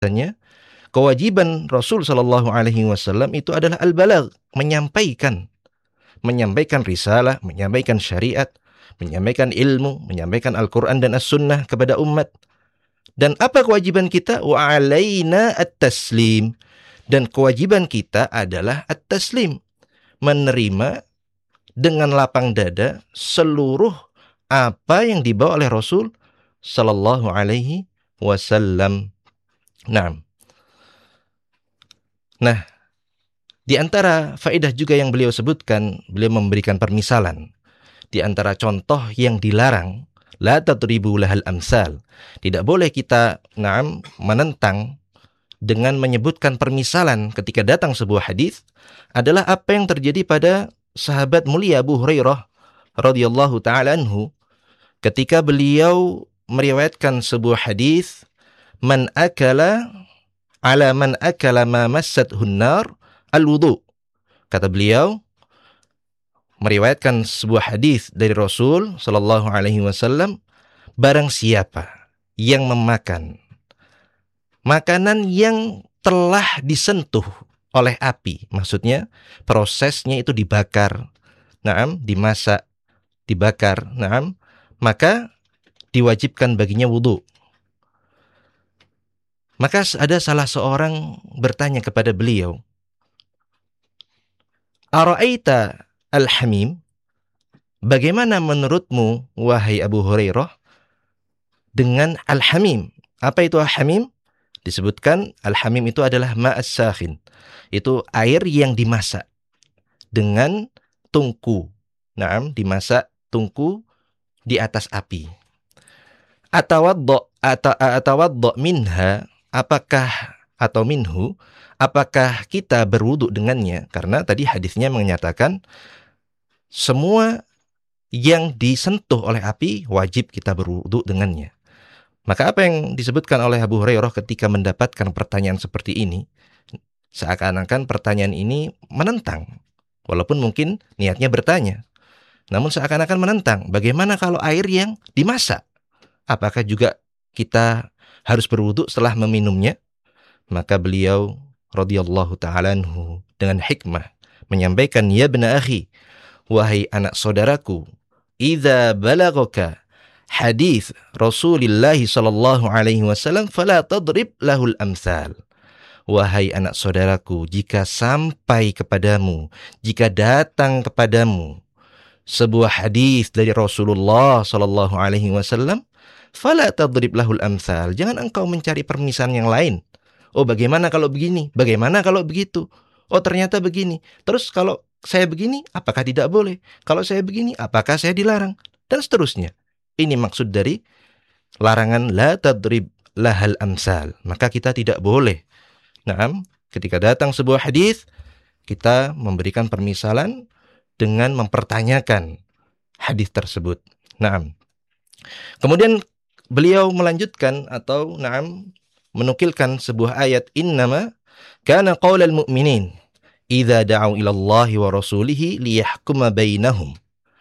bahwasanya kewajiban Rasul Shallallahu Alaihi Wasallam itu adalah al-balagh, menyampaikan risalah, menyampaikan syariat, menyampaikan ilmu, menyampaikan Al-Quran dan As-Sunnah kepada umat. Dan apa kewajiban kita? Wa alaina at-taslim. Dan kewajiban kita adalah at-taslim, menerima dengan lapang dada seluruh apa yang dibawa oleh Rasul Sallallahu Alaihi Wasallam. Nah, di antara faedah juga yang beliau sebutkan, beliau memberikan permisalan. Di antara contoh yang dilarang, la tadribu lahal amsal. Tidak boleh kita menentang dengan menyebutkan permisalan ketika datang sebuah hadis adalah apa yang terjadi pada sahabat mulia Abu Hurairah radhiyallahu taala anhu ketika beliau meriwayatkan sebuah hadis, man akala ma massathun nar al-wudu. Kata beliau meriwayatkan sebuah hadis dari Rasul sallallahu alaihi wasallam, barang siapa yang memakan makanan yang telah disentuh oleh api, maksudnya prosesnya itu dibakar, dimasak, dibakar, maka diwajibkan baginya wudu. Maka ada salah seorang bertanya kepada beliau, Ara'aita al-hamim? Bagaimana menurutmu, wahai Abu Hurairah, dengan al-hamim? Apa itu al-hamim? Disebutkan al-hamim itu adalah ma'as sakhin. Itu air yang dimasak dengan tungku. Dimasak tungku di atas api. Atawaddo minha, apakah atau minhu, apakah kita berwudu dengannya? Karena tadi hadisnya menyatakan semua yang disentuh oleh api wajib kita berwudu dengannya. Maka apa yang disebutkan oleh Abu Hurairah ketika mendapatkan pertanyaan seperti ini, seakan-akan pertanyaan ini menentang, walaupun mungkin niatnya bertanya, namun seakan-akan menentang. Bagaimana kalau air yang dimasak? Apakah juga kita harus berwudu setelah meminumnya? Maka beliau radhiyallahu ta'ala anhu dengan hikmah menyampaikan, ya bena akhi, wahai anak saudaraku, idza balagaka hadis Rasulullah sallallahu alaihi wasallam fala tadrib lahul amsal. Wahai anak saudaraku, jika sampai kepadamu, jika datang kepadamu sebuah hadis dari Rasulullah sallallahu alaihi wasallam, fala tadrib lahul amsal. Jangan engkau mencari permisalan yang lain. Oh, bagaimana kalau begini? Bagaimana kalau begitu? Oh, ternyata begini. Terus kalau saya begini, apakah tidak boleh? Kalau saya begini, apakah saya dilarang? Dan seterusnya. Ini maksud dari larangan la tadrib lahal amsal. Maka kita tidak boleh. Ketika datang sebuah hadis, kita memberikan permisalan dengan mempertanyakan hadis tersebut. Kemudian beliau melanjutkan atau menukilkan sebuah ayat, innama kana qaulal mu'minin idza da'u ila Allahi wa rasulihi liyahkuma bainahum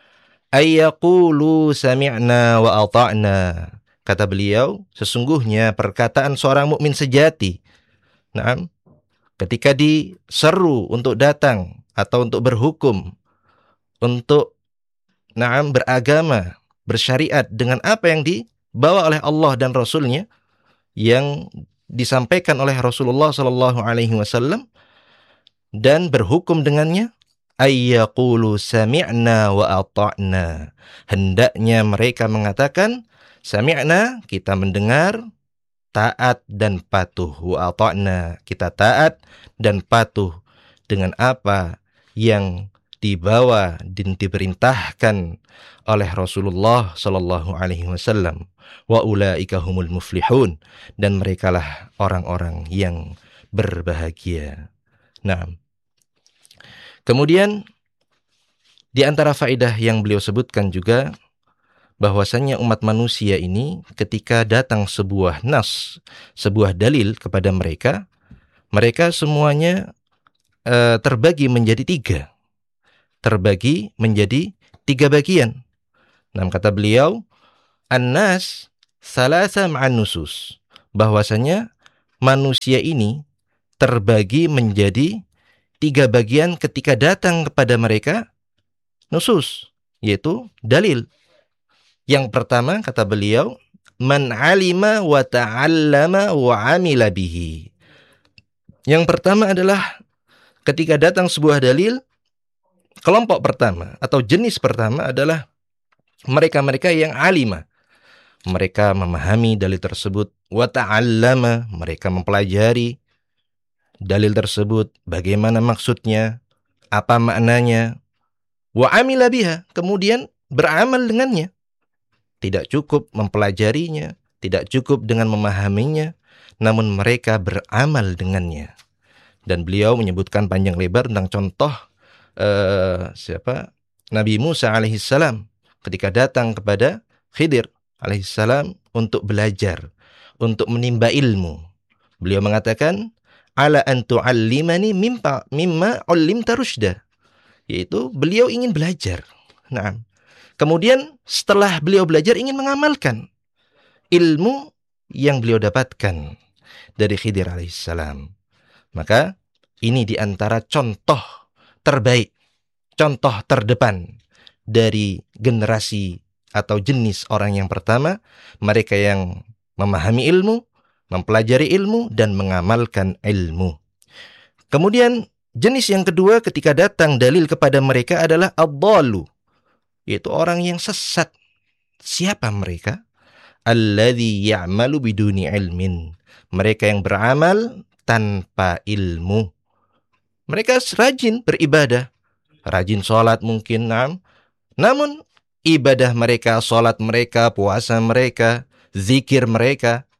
ayyaqulu sami'na wa ata'na. Kata beliau, sesungguhnya perkataan seorang mukmin sejati, ketika diseru untuk datang atau untuk berhukum, untuk beragama, bersyariat dengan apa yang dibawa oleh Allah dan Rasulnya, yang disampaikan oleh Rasulullah sallallahu alaihi wasallam, dan berhukum dengannya, ayyaqulu sami'na wa ata'na. Hendaknya mereka mengatakan sami'na, kita mendengar, taat dan patuh, wa ata'na, kita taat dan patuh dengan apa yang dibawa dan diperintahkan oleh Rasulullah sallallahu alaihi wasallam. Wa ulaika humul muflihun, dan merekalah orang-orang yang berbahagia. Kemudian di antara faedah yang beliau sebutkan juga bahwasannya umat manusia ini ketika datang sebuah nas, sebuah dalil kepada mereka, mereka semuanya terbagi menjadi tiga bagian. Kata beliau, an-nas salasa ma'an nusus, bahwasanya manusia ini terbagi menjadi 3 bagian ketika datang kepada mereka nusus, yaitu dalil. Yang pertama kata beliau, man alima wa ta'allama wa amila bihi. Yang pertama adalah ketika datang sebuah dalil, kelompok pertama atau jenis pertama adalah mereka-mereka yang alima. Mereka memahami dalil tersebut, wa ta'allama, mereka mempelajari dalil tersebut, bagaimana maksudnya, apa maknanya, wa amila biha, kemudian beramal dengannya. Tidak cukup mempelajarinya, tidak cukup dengan memahaminya, namun mereka beramal dengannya. Dan beliau menyebutkan panjang lebar tentang contoh Nabi Musa alaihissalam ketika datang kepada Khidir alaihissalam untuk belajar, untuk menimba ilmu. Beliau mengatakan, ala an tu'allimani mimma 'ullimta rusyda, yaitu beliau ingin belajar. Nah, kemudian setelah beliau belajar ingin mengamalkan ilmu yang beliau dapatkan dari Khidir alaihissalam. Maka ini diantara contoh terbaik, contoh terdepan dari generasi atau jenis orang yang pertama, mereka yang memahami ilmu, mempelajari ilmu, dan mengamalkan ilmu. Kemudian jenis yang kedua ketika datang dalil kepada mereka adalah ad-dhallu, yaitu orang yang sesat. Siapa mereka? Alladzi ya'malu biduni ilmin. Mereka yang beramal tanpa ilmu. Mereka rajin beribadah, rajin sholat mungkin, namun ibadah mereka, sholat mereka, puasa mereka, zikir mereka,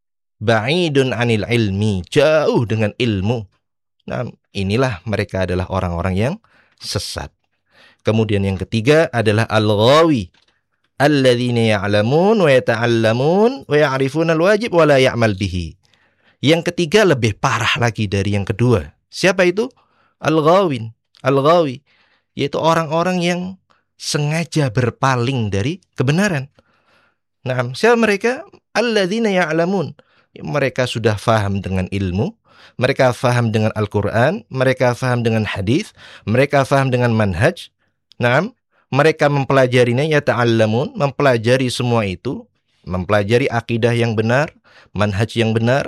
ba'idun anil ilmi, jauh dengan ilmu. Nah, inilah mereka adalah orang-orang yang sesat. Kemudian yang ketiga adalah al-ghawi, alladzina ya'lamun wa yata'allamun wa ya'rifuna al-wajib wa la ya'mal bihi. Yang ketiga lebih parah lagi dari yang kedua. Siapa itu? Al-ghawin, al-ghawi, yaitu orang-orang yang sengaja berpaling dari kebenaran. Nah, siapa mereka? Alladzina ya'lamun. Mereka sudah faham dengan ilmu, mereka faham dengan Al-Quran, mereka faham dengan hadis, mereka faham dengan manhaj. Nah, mereka mempelajarinya, yata'allamun, mempelajari semua itu, mempelajari akidah yang benar, manhaj yang benar,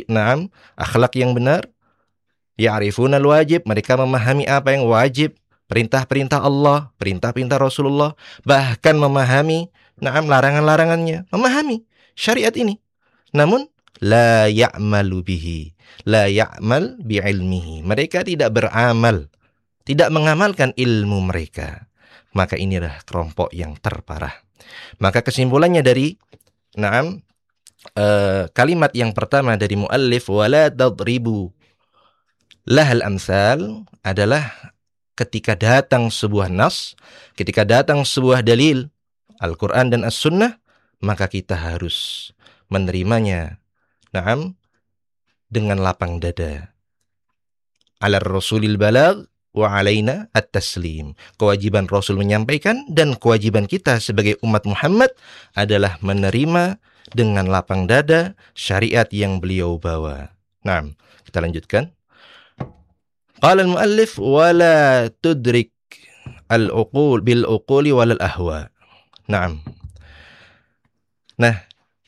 akhlak yang benar. Ya'rifuna al-wajib, mereka memahami apa yang wajib, perintah-perintah Allah, perintah-perintah Rasulullah, bahkan memahami larangan-larangannya, memahami syariat ini. Namun la ya'malu bihi, la ya'mal bi'ilmihi. Mereka tidak beramal, tidak mengamalkan ilmu mereka. Maka inilah kelompok yang terparah. Maka kesimpulannya dari kalimat yang pertama dari muallif, wala tadribu lahal amsal, adalah ketika datang sebuah nas, ketika datang sebuah dalil Al-Quran dan As-Sunnah, maka kita harus menerimanya dengan lapang dada. Ala rasulil balagh wa alaina at-taslim. Kewajiban Rasul menyampaikan dan kewajiban kita sebagai umat Muhammad adalah menerima dengan lapang dada syariat yang beliau bawa. Nah, kita lanjutkan. Qala al-muallif wala tudrik al-uqul bil uquli wal ahwa. Naam. Nah,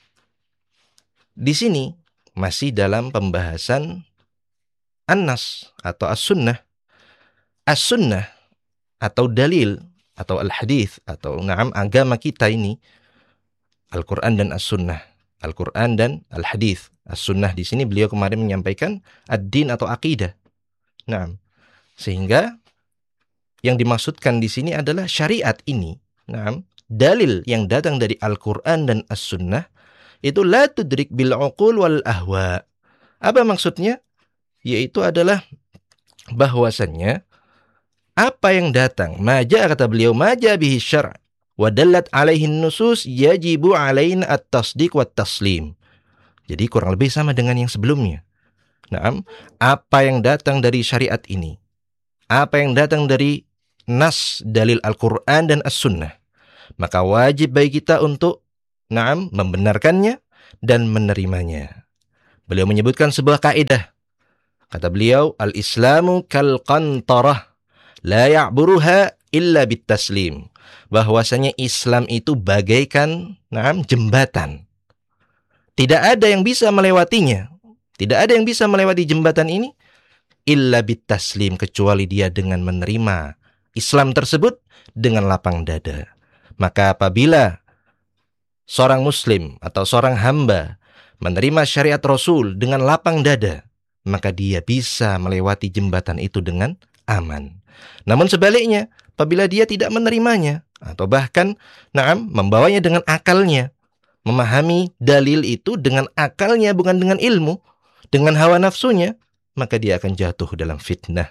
di sini masih dalam pembahasan an-nas atau as-sunnah. As-sunnah atau dalil atau al-hadis atau agama kita ini Al-Quran dan As-Sunnah. Al-Quran dan Al-Hadis. As-Sunnah di sini beliau kemarin menyampaikan ad-din atau akidah. Nah, sehingga yang dimaksudkan di sini adalah syariat ini. Nah, dalil yang datang dari Al-Quran dan As-Sunnah itu la tudrik bil uqul wal ahwa. Apa maksudnya? Yaitu adalah bahwasannya apa yang datang, maja kata beliau, maja bihi syar' wa dallat alaihi nusus yajibu alaina at-tasdiq wa taslim. Jadi kurang lebih sama dengan yang sebelumnya. Nah, apa yang datang dari syariat ini, apa yang datang dari nas dalil Al-Quran dan As-Sunnah, maka wajib bagi kita untuk membenarkannya dan menerimanya. Beliau menyebutkan sebuah kaidah. Kata beliau, al-Islamu kal qantarah la ya'buruha illa bitaslim. Bahwasanya Islam itu bagaikan jembatan. Tidak ada yang bisa melewatinya. Tidak ada yang bisa melewati jembatan ini illa bitaslim, kecuali dia dengan menerima Islam tersebut dengan lapang dada. Maka apabila seorang muslim atau seorang hamba menerima syariat Rasul dengan lapang dada, maka dia bisa melewati jembatan itu dengan aman. Namun sebaliknya, apabila dia tidak menerimanya atau bahkan membawanya dengan akalnya, memahami dalil itu dengan akalnya bukan dengan ilmu, dengan hawa nafsunya, maka dia akan jatuh dalam fitnah.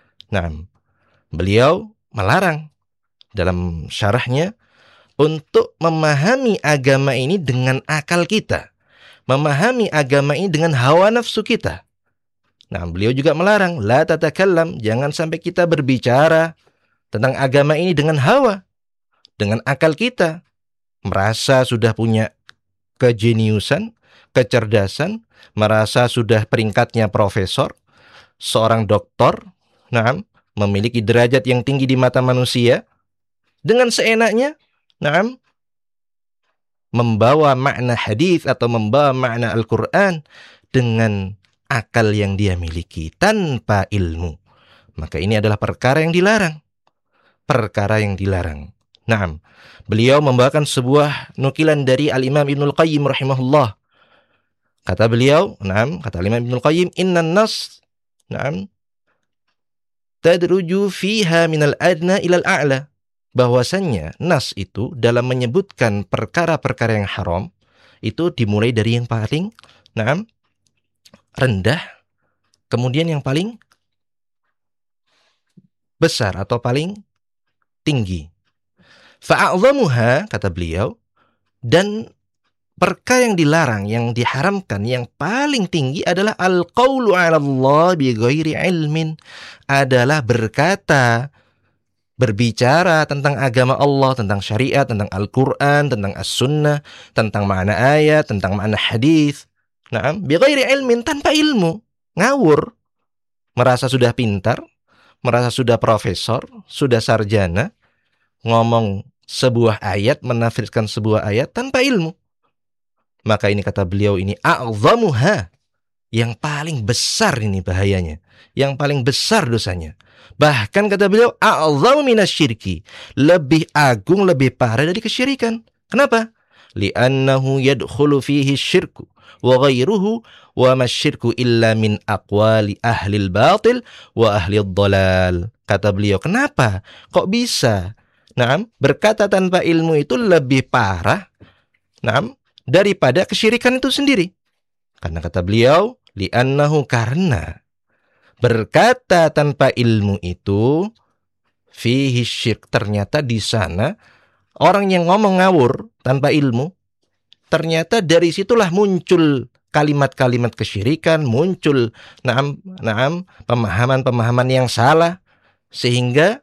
Beliau melarang dalam syarahnya untuk memahami agama ini dengan akal kita, memahami agama ini dengan hawa nafsu kita. Beliau juga melarang, la tatakallam, jangan sampai kita berbicara tentang agama ini dengan hawa, dengan akal kita, merasa sudah punya kejeniusan, kecerdasan, merasa sudah peringkatnya profesor, seorang doktor, memiliki derajat yang tinggi di mata manusia, dengan seenaknya, membawa makna hadis atau membawa makna Al-Quran dengan akal yang dia miliki tanpa ilmu. Maka ini adalah perkara yang dilarang. Perkara yang dilarang. Beliau membawakan sebuah nukilan dari Al-Imam Ibnul Qayyim rahimahullah. Kata beliau, kata Al-Imam Ibnul Qayyim, innan nas, tadruju fiha minal adna ilal a'la. Bahwasannya nas itu dalam menyebutkan perkara-perkara yang haram itu dimulai dari yang paling rendah, kemudian yang paling besar atau paling tinggi. Fa'a'zamuha, kata beliau, dan perkara yang dilarang, yang diharamkan, yang paling tinggi adalah al-qawlu 'ala Allah bi ghairi ilmin, adalah berbicara tentang agama Allah, tentang syariat, tentang Al-Quran, tentang As-Sunnah, tentang makna ayat, tentang makna hadis. Bi ghairi ilmin, tanpa ilmu, ngawur, merasa sudah pintar, merasa sudah profesor, sudah sarjana, ngomong sebuah ayat, menafsirkan sebuah ayat tanpa ilmu. Maka ini kata beliau, ini a'zamuha, yang paling besar ini bahayanya, yang paling besar dosanya. Bahkan kata beliau, a'zamu minasyirki, lebih agung, lebih parah dari kesyirikan. Kenapa? Li'annahu yadkhulu fihi syirku wa ghairuhu wa masyirku illa min aqwali ahlil batil wa ahlil dhalal. Kata beliau, kenapa? Kok bisa? Berkata tanpa ilmu itu lebih parah daripada kesyirikan itu sendiri. Karena kata beliau, li'annahu, karena berkata tanpa ilmu itu fihi syirk, ternyata di sana orang yang ngomong ngawur tanpa ilmu, ternyata dari situlah muncul kalimat-kalimat kesyirikan, muncul pemahaman-pemahaman yang salah, sehingga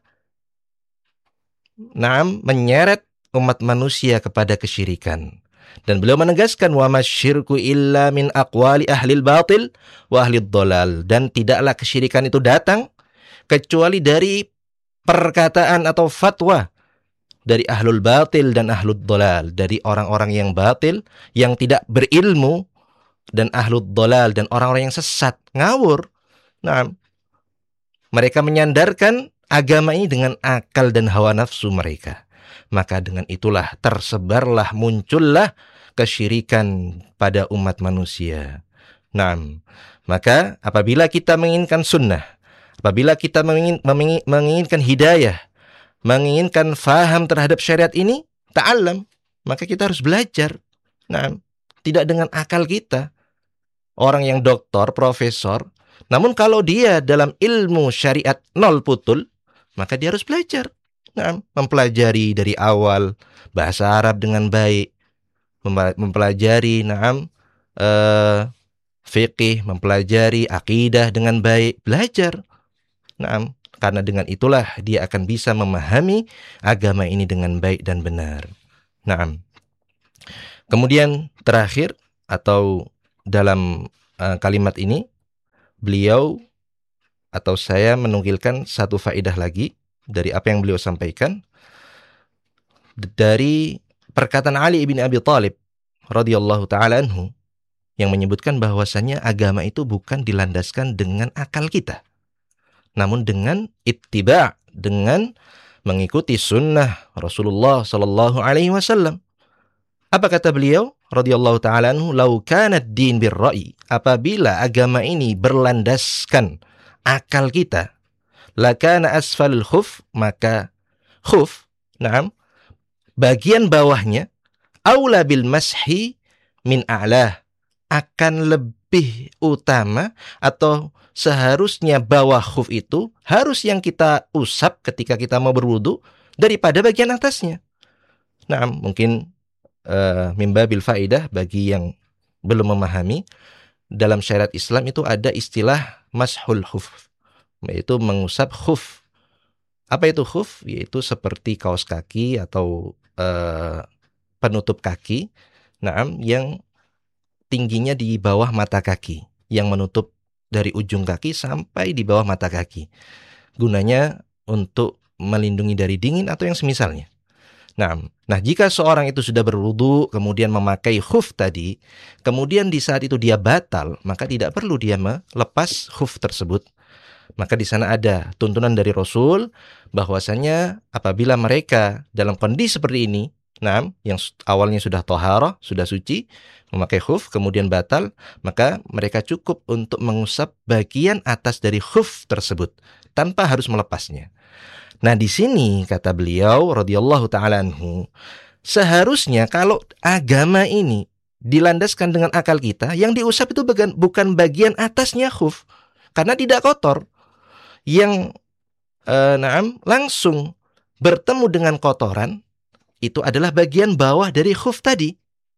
menyeret umat manusia kepada kesyirikan. Dan beliau menegaskan, wa masyirku illa min aqwali ahlil batil wa ahlid dhalal, dan tidaklah kesyirikan itu datang kecuali dari perkataan atau fatwa dari ahlul batil dan ahlud dhalal, dari orang-orang yang batil, yang tidak berilmu, dan ahlud dhalal, dan orang-orang yang sesat, ngawur. Mereka menyandarkan agama ini dengan akal dan hawa nafsu mereka. Maka dengan itulah tersebarlah, muncullah kesyirikan pada umat manusia. Maka apabila kita menginginkan sunnah, apabila kita menginginkan hidayah, menginginkan faham terhadap syariat ini, ta'allam, maka kita harus belajar. Tidak dengan akal kita. Orang yang doktor, profesor, namun kalau dia dalam ilmu syariat nol putul, maka dia harus belajar. Mempelajari dari awal bahasa Arab dengan baik, mempelajari fiqih, mempelajari akidah dengan baik, belajar. Karena dengan itulah dia akan bisa memahami agama ini dengan baik dan benar. Kemudian terakhir, atau dalam kalimat ini, beliau atau saya menukilkan satu faedah lagi dari apa yang beliau sampaikan dari perkataan Ali bin Abi Thalib radhiyallahu taala anhu yang menyebutkan bahwasannya agama itu bukan dilandaskan dengan akal kita, namun dengan ittiba', dengan mengikuti sunnah Rasulullah sallallahu alaihi wasallam. Apa kata beliau radhiyallahu taala anhu, "Lau kana ad-din bir-ra'yi," apabila agama ini berlandaskan akal kita, lakana asfalul khuf, maka khuf, bagian bawahnya, aula bil mashi min a'lah, akan lebih utama atau seharusnya bawah khuf itu harus yang kita usap ketika kita mau berwudu daripada bagian atasnya. Nah, mungkin mimbabil faidah bagi yang belum memahami, dalam syariat Islam itu ada istilah mashul khuf, yaitu mengusap khuf. Apa itu khuf? Yaitu seperti kaos kaki atau penutup kaki, yang tingginya di bawah mata kaki, yang menutup dari ujung kaki sampai di bawah mata kaki. Gunanya untuk melindungi dari dingin atau yang semisalnya. Nah, jika seorang itu sudah berwudu kemudian memakai khuf tadi, kemudian di saat itu dia batal, maka tidak perlu dia melepas khuf tersebut. Maka di sana ada tuntunan dari Rasul bahwasanya apabila mereka dalam kondisi seperti ini, yang awalnya sudah toharah, sudah suci, memakai khuf kemudian batal, maka mereka cukup untuk mengusap bagian atas dari khuf tersebut tanpa harus melepasnya. Nah, di sini kata beliau radhiyallahu taala anhu, seharusnya kalau agama ini dilandaskan dengan akal kita, yang diusap itu bukan bagian atasnya khuf, karena tidak kotor. Yang langsung bertemu dengan kotoran itu adalah bagian bawah dari khuf tadi.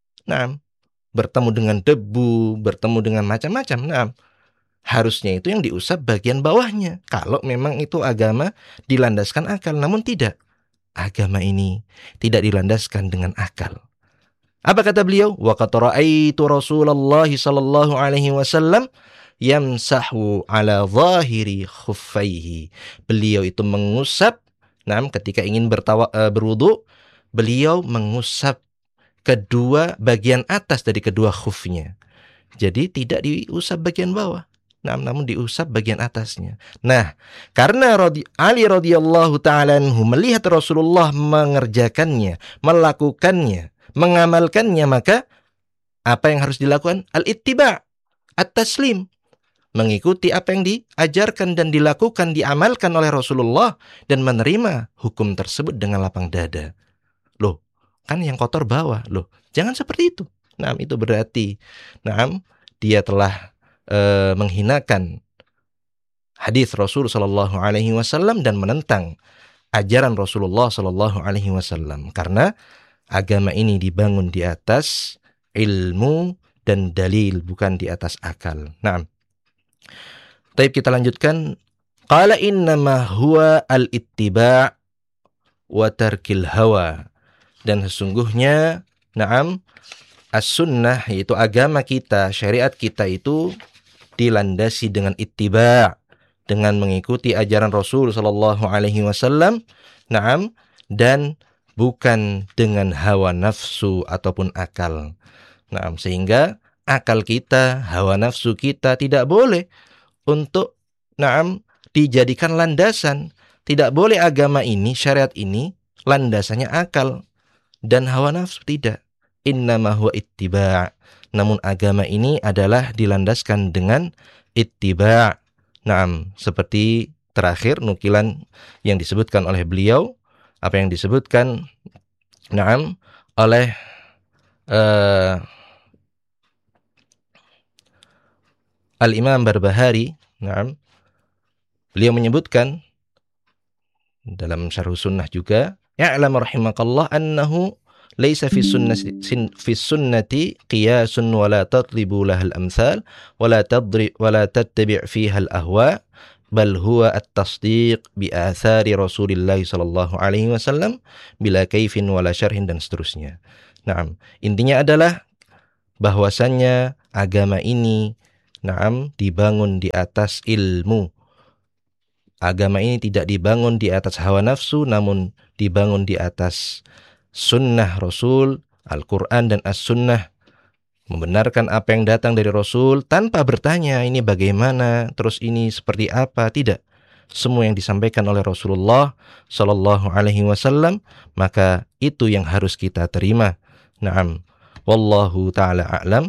Bertemu dengan debu, bertemu dengan macam-macam. Harusnya itu yang diusap bagian bawahnya, kalau memang itu agama dilandaskan akal. Namun tidak, agama ini tidak dilandaskan dengan akal. Apa kata beliau? Wa qad ra'aitu Rasulullah sallallahu alaihi wasallam yamsahu ala zahiri khuffaihi. Beliau itu mengusap, ketika ingin berwudu, beliau mengusap kedua bagian atas dari kedua khufnya. Jadi tidak diusap bagian bawah, namun diusap bagian atasnya. Nah, karena Ali radhiyallahu ta'ala anhu melihat Rasulullah mengerjakannya, melakukannya, mengamalkannya, maka apa yang harus dilakukan? Al-ittiba', at-taslim, mengikuti apa yang diajarkan dan dilakukan, diamalkan oleh Rasulullah, dan menerima hukum tersebut dengan lapang dada. Loh, kan yang kotor bawah. Loh, jangan seperti itu. Itu berarti dia telah menghinakan hadis Rasul sallallahu alaihi wasallam dan menentang ajaran Rasulullah sallallahu alaihi wasallam, karena agama ini dibangun di atas ilmu dan dalil, bukan di atas akal. Baik, kita lanjutkan. Qala innama huwa al-ittiba' wa tarkil hawa. Dan sesungguhnya as-sunnah, yaitu agama kita, syariat kita itu dilandasi dengan ittiba', dengan mengikuti ajaran Rasul sallallahu alaihi wasallam, dan bukan dengan hawa nafsu ataupun akal. Sehingga akal kita, hawa nafsu kita tidak boleh untuk dijadikan landasan. Tidak boleh agama ini, syariat ini landasannya akal dan hawa nafsu, tidak. Innama huwa ittiba'. Namun agama ini adalah dilandaskan dengan ittiba'. Seperti terakhir nukilan yang disebutkan oleh beliau, apa yang disebutkan oleh Al-Imam Barbahari. Beliau menyebutkan dalam Syarh Sunnah juga, ya'lam rahimakallah annahu laisa fi sunnati qiyasun wa la tatlibu lahal amsal wa la tattabi' fiha al-ahwa bal huwa at-tasdiq bi athari Rasulillah sallallahu alaihi wasallam bila kaifin wala syarhin, dan seterusnya. Intinya adalah bahwasannya agama ini dibangun di atas ilmu. Agama ini tidak dibangun di atas hawa nafsu, namun dibangun di atas sunnah Rasul, Al-Quran dan As-Sunnah. Membenarkan apa yang datang dari Rasul tanpa bertanya ini bagaimana, terus ini seperti apa, tidak. Semua yang disampaikan oleh Rasulullah Sallallahu Alaihi Wasallam, maka itu yang harus kita terima. Naam, wallahu taala a'lam.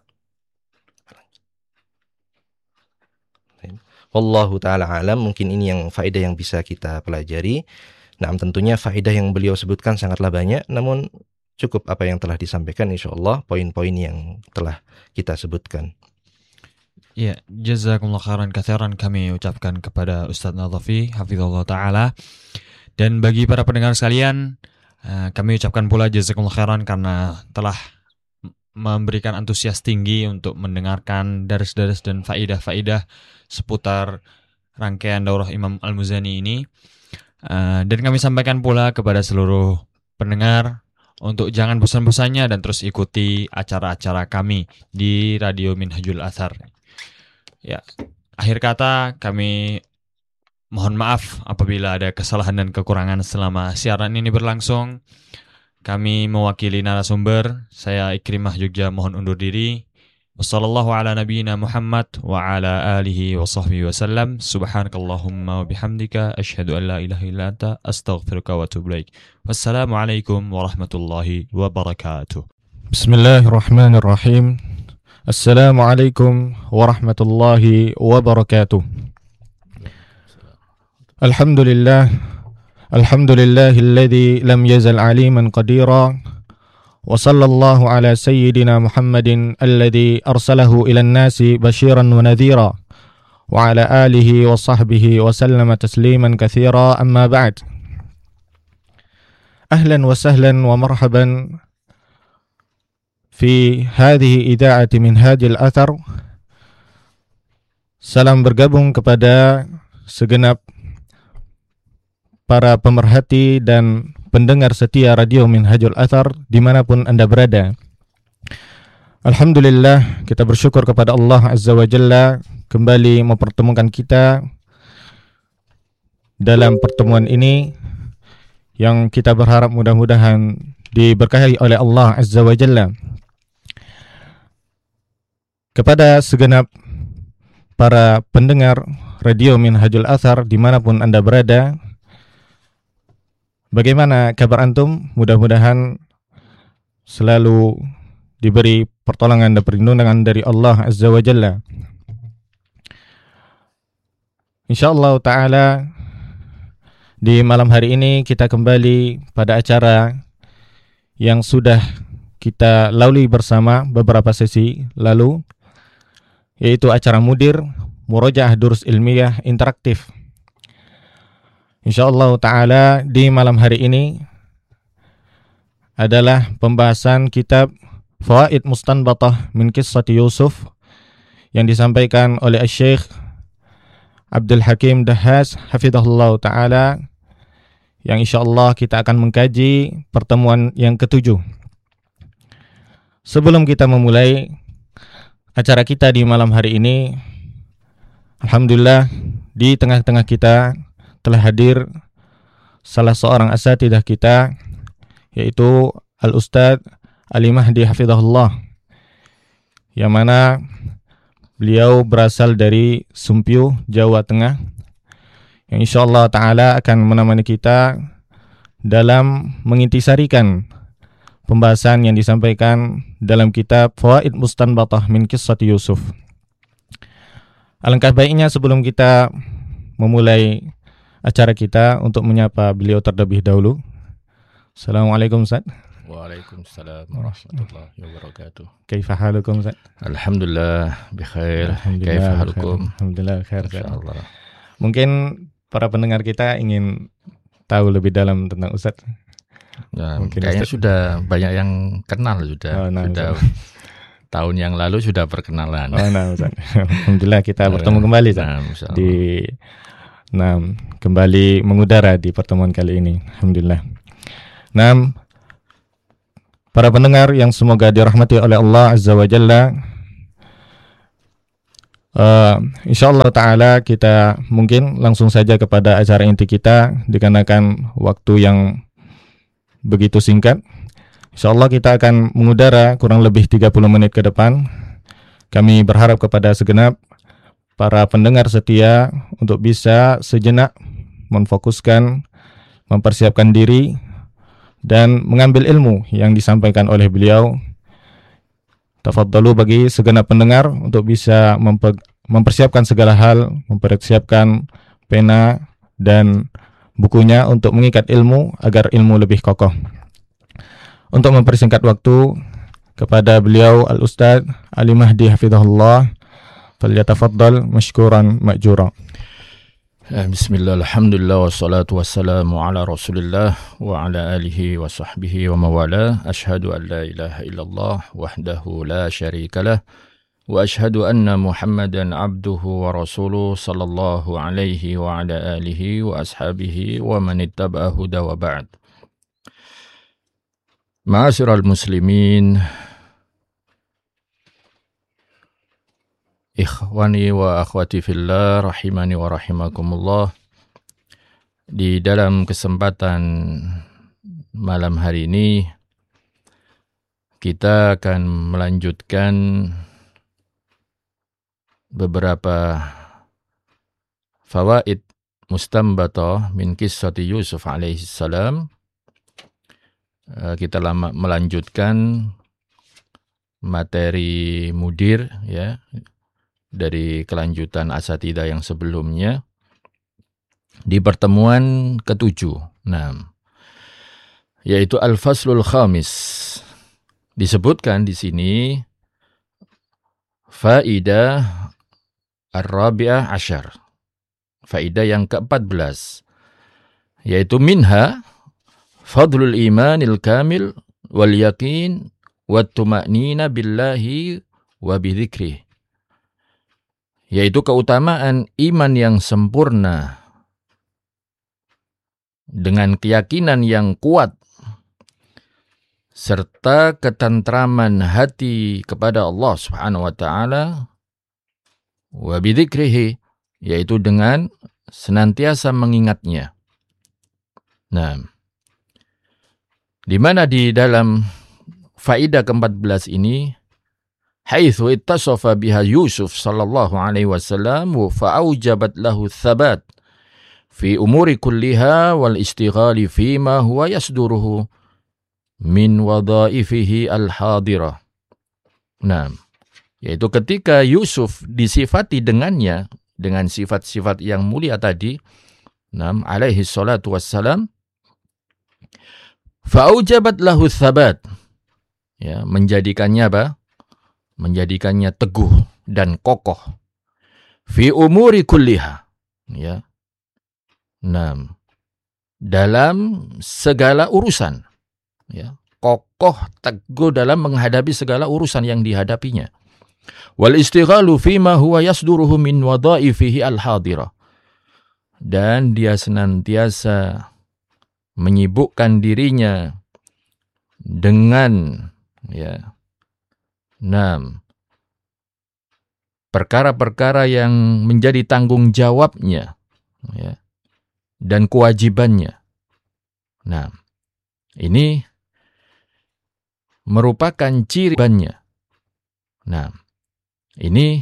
Wallahu taala a'lam. Mungkin ini yang faedah yang bisa kita pelajari. Naam, tentunya faedah yang beliau sebutkan sangatlah banyak, namun cukup apa yang telah disampaikan, insyaallah poin-poin yang telah kita sebutkan. Ya, jazakumullah khairan katsiran kami ucapkan kepada Ustaz Nadhafi hafizallahu taala. Dan bagi para pendengar sekalian, kami ucapkan pula jazakumullah khairan karena telah memberikan antusias tinggi untuk mendengarkan daras-daras dan faidah-faidah seputar rangkaian daurah Imam Al-Muzani ini. Dan kami sampaikan pula kepada seluruh pendengar untuk jangan bosan-bosannya dan terus ikuti acara-acara kami di Radio Minhajul Athar. Ya, akhir kata kami mohon maaf apabila ada kesalahan dan kekurangan selama siaran ini berlangsung. Kami mewakili narasumber, saya Ikrimah Jogja mohon undur diri. Wassallallahu ala nabiyyina Muhammad wa ala alihi wa sahbihi wasallam. Subhanakallahumma wa bihamdika asyhadu an la ilaha illa anta astaghfiruka wa atubu ilaik. Wassalamualaikum warahmatullahi wabarakatuh. Bismillahirrahmanirrahim. Assalamualaikum warahmatullahi wabarakatuh. Alhamdulillah, alhamdulillahilladzi lam yazal aliman qadira. Wa sallallahu ala sayyidina Muhammadin alladzi arsalahu ilan nasi basyiran wa nadhira. Wa ala alihi wa sahbihi wa sallama tasliman katsira, amma ba'd. Ahlan wa sahlan wa marhaban fi hadhihi ida'ati Minhajul Athar. Salam bergabung kepada segenap para pemerhati dan pendengar setia Radio Minhajul Athar dimanapun Anda berada. Alhamdulillah, kita bersyukur kepada Allah Azza wa Jalla kembali mempertemukan kita dalam pertemuan ini yang kita berharap mudah-mudahan diberkahi oleh Allah Azza wa Jalla. Kepada segenap para pendengar Radio Minhajul Athar dimanapun Anda berada, bagaimana kabar antum? Mudah-mudahan selalu diberi pertolongan dan perlindungan dari Allah Azza wa Jalla. InsyaAllah ta'ala di malam hari ini kita kembali pada acara yang sudah kita lalui bersama beberapa sesi lalu, yaitu acara Mudir Murojaah Durus Ilmiah Interaktif. InsyaAllah ta'ala di malam hari ini adalah pembahasan kitab Fawaid Mustanbatah min Qissati Yusuf yang disampaikan oleh Syekh Abdul Hakim Dahhas hafizahullah ta'ala, yang insyaallah kita akan mengkaji pertemuan yang ke-7. Sebelum kita memulai acara kita di malam hari ini, alhamdulillah di tengah-tengah kita telah hadir salah seorang asatidzah kita, yaitu Al-Ustadz Ali Mahdi hafizahullah, yang mana beliau berasal dari Sumpiuh, Jawa Tengah, yang insyaallah ta'ala akan menemani kita dalam mengintisarikan pembahasan yang disampaikan dalam kitab Fawaid Mustanbatah min Qissati Yusuf. Alangkah baiknya sebelum kita memulai acara kita untuk menyapa beliau terlebih dahulu. Assalamualaikum Ustaz. Waalaikumsalam warahmatullahi wabarakatuh. Kaifa halukum Ustaz? Alhamdulillah bikhair. Kaifa halukum? Alhamdulillah khair. Insyaallah. Mungkin para pendengar kita ingin tahu lebih dalam tentang Ustaz. Nah, kayaknya Ustaz sudah banyak yang kenal sudah. Sudah tahun yang lalu sudah perkenalan. Ustaz. Alhamdulillah kita bertemu kembali Ustaz. Kembali mengudara di pertemuan kali ini. Alhamdulillah. Para pendengar yang semoga dirahmati oleh Allah Azza wa Jalla, Insyaallah ta'ala kita mungkin langsung saja kepada acara inti kita, dikarenakan waktu yang begitu singkat. Insyaallah kita akan mengudara kurang lebih 30 menit ke depan. Kami berharap kepada segenap para pendengar setia untuk bisa sejenak memfokuskan, mempersiapkan diri dan mengambil ilmu yang disampaikan oleh beliau. Tafadhalu bagi segenap pendengar untuk bisa mempersiapkan segala hal, mempersiapkan pena dan bukunya untuk mengikat ilmu agar ilmu lebih kokoh. Untuk mempersingkat waktu, kepada beliau Al-Ustadz Ali Mahdi hafizahullah, falyatafaddal mashkuran ma'jura. Bismillah, alhamdulillah, wassalatu wassalamu ala rasulillah wa ala alihi wa sahbihi wa mawala. Ashhadu an la ilaha illallah wahdahu la syarikalah wa ashhadu anna Muhammadan abduhu wa rasuluh sallallahu alaihi wa ala alihi wa ashabihi wa man ittaba'a huda wa ba'd. Ma'asyiral muslimin, ikhwani wa akhwati fillah, rahimani wa rahimakumullah. Di dalam kesempatan malam hari ini kita akan melanjutkan beberapa fawaid mustanbatah min qissati Yusuf alaihi salam. Kita melanjutkan materi mudir ya, dari kelanjutan asatidah yang sebelumnya di pertemuan ke-7. Nah, yaitu al-faslul khamis. Disebutkan di sini faidah ar-rabi'ah asyar. Faidah yang ke-14, yaitu minha fadlul imanil kamil wal yakin wat tuma'nina billahi wa bidzikrih. Yaitu keutamaan iman yang sempurna dengan keyakinan yang kuat serta ketentraman hati kepada Allah Subhanahu wa taala, wa bidzikrihi, yaitu dengan senantiasa mengingatnya. Nah, di mana di dalam faidah ke-14 ini, haitsu ittasafa biha Yusuf sallallahu alaihi wasallam fa aujabat lahu tsabat fi umuri kulliha wal istighali fima huwa yasduruhu min wadhaifihi al-hadirah. Nah, yaitu ketika Yusuf disifati dengannya dengan sifat-sifat yang mulia tadi, alaihi salatu wassalam, fa'aujabat lahu tsabat, ya, menjadikannya apa? Menjadikannya teguh dan kokoh. Fi umuri kulliha, ya. Nah, dalam segala urusan, ya, kokoh teguh dalam menghadapi segala urusan yang dihadapinya. Wal istighalu fima huwa yasduruhu min wadhaifihi al-hadirah. Dan dia senantiasa menyibukkan dirinya dengan, ya, perkara-perkara yang menjadi tanggung jawabnya, ya, dan kewajibannya. Nah, ini merupakan ciri bannya. Nah, ini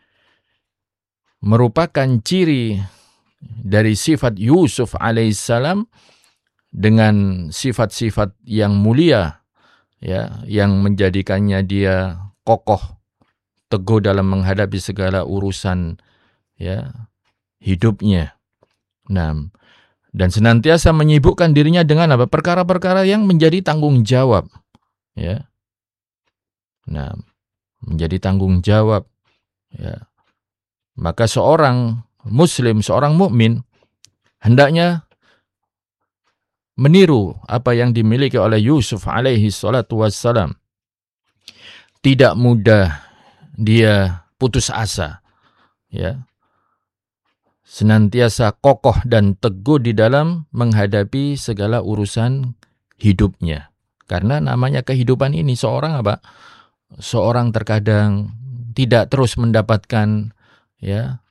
merupakan ciri dari sifat Yusuf alaihissalam dengan sifat-sifat yang mulia, ya, yang menjadikannya dia kokoh, teguh dalam menghadapi segala urusan, ya, hidupnya. Nah, dan senantiasa menyibukkan dirinya dengan apa? Perkara-perkara yang menjadi tanggung jawab, ya. Nah, menjadi tanggung jawab, ya. Maka seorang muslim, seorang mukmin hendaknya meniru apa yang dimiliki oleh Yusuf alaihi salatu wassalam. Tidak mudah dia putus asa, ya. Senantiasa kokoh dan teguh di dalam menghadapi segala urusan hidupnya. Karena namanya kehidupan ini seorang apa? Seorang terkadang tidak terus mendapatkan ya